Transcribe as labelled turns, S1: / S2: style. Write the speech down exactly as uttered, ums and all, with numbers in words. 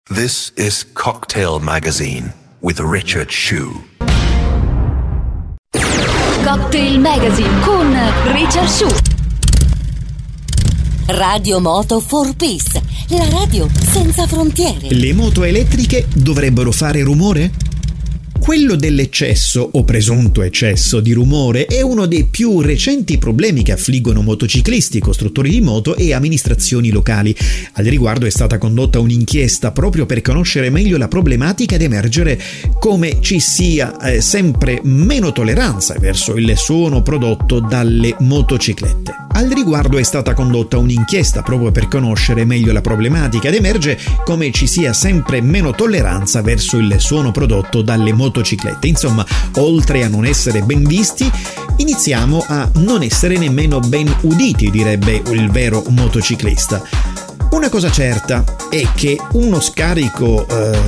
S1: This is Cocktail Magazine with Richard Shue.
S2: Cocktail Magazine con Richard Shue.
S3: Radio Moto for Peace, la radio senza frontiere.
S4: Le moto elettriche dovrebbero fare rumore? Quello dell'eccesso o presunto eccesso di rumore è uno dei più recenti problemi che affliggono motociclisti, costruttori di moto e amministrazioni locali. Al riguardo è stata condotta un'inchiesta proprio per conoscere meglio la problematica ed emergere come ci sia eh, sempre meno tolleranza verso il suono prodotto dalle motociclette. Al riguardo è stata condotta un'inchiesta proprio per conoscere meglio la problematica ed emerge come ci sia sempre meno tolleranza verso il suono prodotto dalle motociclette. motociclette. Insomma, oltre a non essere ben visti, iniziamo a non essere nemmeno ben uditi, direbbe il vero motociclista. Una cosa certa è che uno scarico eh,